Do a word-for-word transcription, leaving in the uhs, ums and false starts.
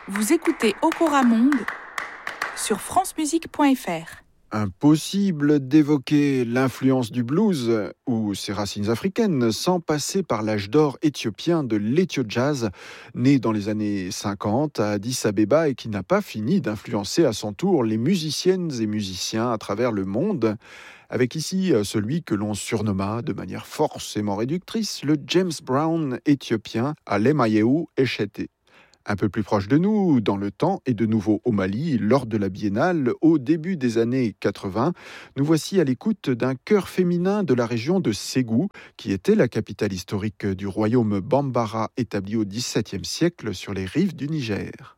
Vous écoutez Okora Monde sur francemusique point f r. Impossible d'évoquer l'influence du blues ou ses racines africaines sans passer par l'âge d'or éthiopien de l'Ethio Jazz, né dans les années cinquante à Addis Abeba et qui n'a pas fini d'influencer à son tour les musiciennes et musiciens à travers le monde, avec ici celui que l'on surnomma de manière forcément réductrice le James Brown éthiopien Alemayehu Eshete. Un peu plus proche de nous, dans le temps, et de nouveau au Mali, lors de la Biennale, au début des années quatre-vingts, nous voici à l'écoute d'un chœur féminin de la région de Ségou, qui était la capitale historique du royaume Bambara, établi au dix-septième siècle sur les rives du Niger.